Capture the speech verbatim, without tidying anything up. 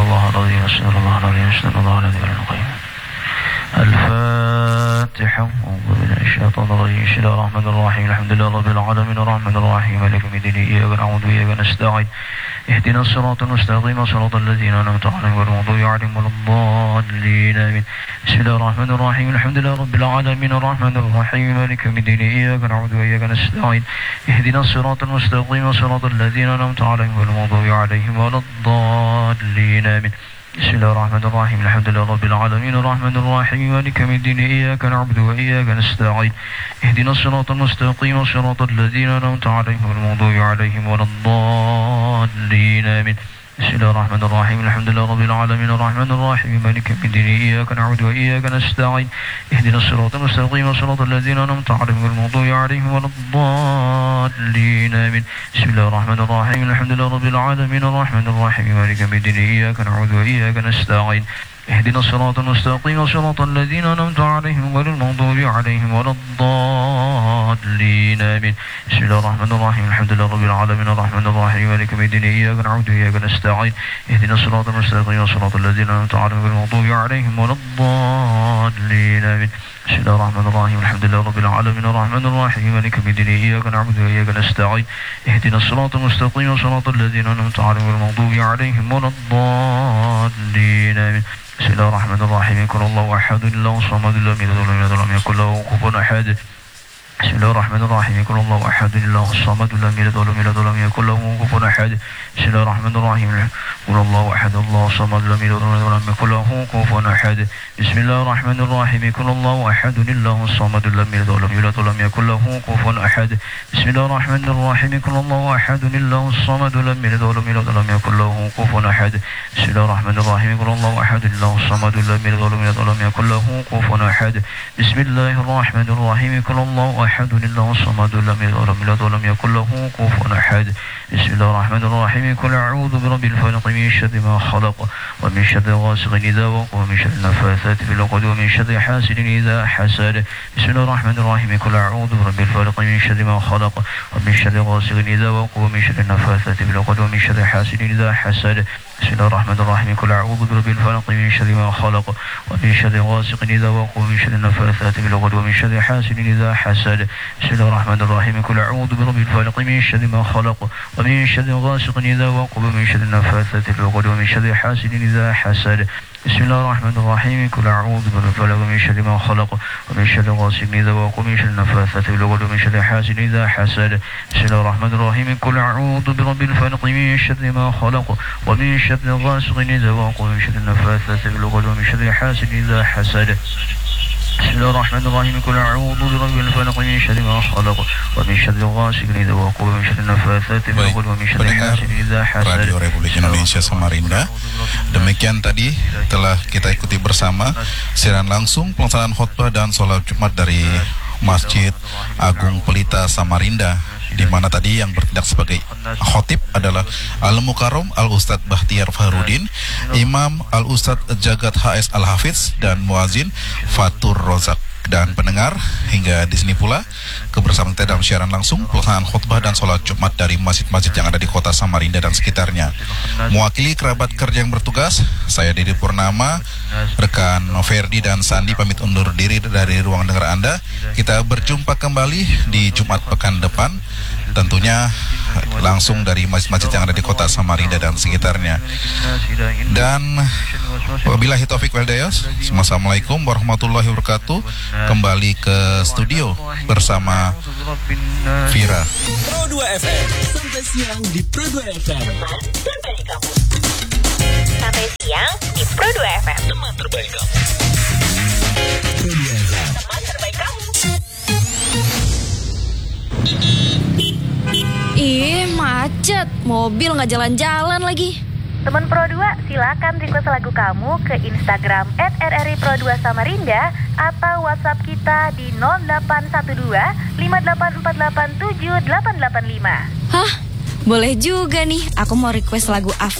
الله العظيم أستغفر الله العظيم أستغفر الله العظيم القيوم. الفاتحة. أعوذ بالله من الشيطان الرجيم. بسم الله الرحمن الرحيم. الحمد لله رب العالمين الرحمن الرحيم مالك يوم الدين إياك نعبد وإياك نستعين اهدنا الصراط المستقيم صراط الذين أنعمت عليهم غير المغضوب عليهم ولا الضالين آمين. بسم الله الرحمن الرحيم. الحمد لله رب العالمين الرحمن الرحيم مالك يوم الدين إياك نعبد وإياك نستعين اهدنا الصراط المستقيم صراط الذين أنعمت عليهم غير المغضوب عليهم ولا الضالين آمين. بسم الله الرحمن الرحيم. الحمد لله رب العالمين الرحمن الرحيم مالك يوم الدين إياك نعبد وإياك نستعين اهدنا الصراط المستقيم صراط الذين أنعمت عليهم غير المغضوب عليهم ولا الضالين آمين. بسم الله الرحمن الرحيم. الحمد لله رب العالمين الرحمن الرحيم مالك يوم الدين إياك نعبد وإياك نستعين اهدنا الصراط المستقيم صراط الذين أنعمت عليهم غير المغضوب عليهم ولا الضالين آمين. بسم الله الرحمن الرحيم. الحمد لله رب العالمين الرحمن الرحيم مالك يوم الدين إياك نعبد وإياك نستعين اهدنا الصراط المستقيم صراط الذين أنعمت عليهم غير المغضوب عليهم ولا الضالين آمين. بسم الله الرحمن الرحيم. الحمد لله رب العالمين الرحمن الرحيم مالك يوم الدين إياك نعبد وإياك نستعين اهدنا الصراط المستقيم صراط الذين أنعمت عليهم غير المغضوب عليهم ولا الضالين آمين. بسم الله الرحمن الرحيم. الحمد لله رب العالمين الرحمن الرحيم مالك يوم الدين إياك نعبد وإياك نستعين اهدنا الصراط المستقيم صراط الذين أنعمت عليهم غير المغضوب عليهم ولا الضالين آمين. بسم الله الرحمن الرحيم. قل الله أحد الله الصمد لم يلد ولم يولد ولم يكن له كفوا أحد. بسم الله الرحمن الرحيم. قل الله أحد الله الصمد لم يلد ولم يولد ولم يكن له كفوا أحد. بسم الله الرحمن الرحيم. قل الله أحد الله الصمد لم يلد ولم يكن له كفوا أحد. بسم الله الرحمن الرحيم. قل الله أحد الله الصمد لم يلد ولم يولد ولم يكن له كفوا أحد. بسم الله الرحمن الرحيم. قل الله أحد الله الصمد لم يلد ولم يولد ولم يكن له كفوا أحد. بسم الله الرحمن الرحيم. قل الله أحد الله الصمد لم يلد ولم يولد ولم يكن له كفوا أحد. بسم الله الرحمن الرحيم. قل الله أحد الله الصمد لم يلد ولم يولد ولم يكن له كفوا أحد. بسم الله الرحمن الرحيم. قل أعوذ برب الفلق من شر ما خلق ومن شر غاسق إذا وقب ومن شر النفاثات في العقد ومن شر حاسد إذا حسد. بسم الله الرحمن الرحيم. قل أعوذ برب الفلق من شر ما خلق ومن شر غاسق إذا وقب ومن شر النفاثات في العقد ومن شر حاسد إذا حسد. بسم الله الرحمن الرحيم. قل أعوذ برب الفلق من شر ما خلق ومن شر غاسق إذا وقب ومن شر النفاثات في العقد ومن شر حاسد إذا حسد. بسم الله الرحمن الرحيم. قل أعوذ برب الفلق من شر ما خلق ومن شر غاسق إذا وقب ومن شر النفاثات في العقد ومن شر حاسد إذا حسد. بسم الله الرحمن الرحيم. قل أعوذ برب الفلق من شر ما خلق ومن شر غاسق إذا وقب ومن شر النفاثات في العقد ومن شر حاسد إذا حسد. بسم الله الرحمن الرحيم. قل أعوذ برب الفلق من شر ما خلق ومن شر غاسق إذا وقب ومن شر النفاثات في العقد ومن شر حاسد إذا حسد. بسم الله الرحمن الرحيم. قل أعوذ برب الفلق من شر ما خلق ومن شر غاسق إذا وقب ومن شر النفاثات في العقد ومن شر حاسد إذا حسد. Radio Republik Indonesia Samarinda. Demikian tadi telah kita ikuti bersama siaran langsung pelaksanaan khutbah dan sholat Jumat dari Masjid Agung Pelita Samarinda, di mana tadi yang bertindak sebagai khotib adalah Al-Mukarram Al-Ustadz Bahtiar Fahrudin, Imam Al-Ustadz Jagat H S Al-Hafiz, dan Muazin Fatur Rozak. Dan pendengar, hingga di sini pula kebersamaan kita dalam siaran langsung pelaksanaan khutbah dan sholat Jumat dari masjid-masjid yang ada di kota Samarinda dan sekitarnya. Mewakili kerabat kerja yang bertugas, saya Didi Purnama, rekan Noverdi dan Sandi pamit undur diri dari ruang dengar Anda. Kita berjumpa kembali di Jumat pekan depan, tentunya langsung dari masjid-masjid yang ada di kota Samarinda dan sekitarnya. Dan wabillahi taufik wal hidayah. Assalamualaikum warahmatullahi wabarakatuh. Kembali ke studio bersama Vira. Pro dua F M. Sampai siang di Pro dua F M. Teman terbaik kamu. Sampai siang di Pro dua F M. Teman terbaik kamu. Pro dua F M. Teman terbaik kamu. Ih, macet. Mobil nggak jalan-jalan lagi. Teman Pro dua, silakan request lagu kamu ke Instagram et r r i pro dua samarinda atau WhatsApp kita di nol delapan satu dua lima delapan empat delapan tujuh delapan delapan lima. Hah? Boleh juga nih. Aku mau request lagu Af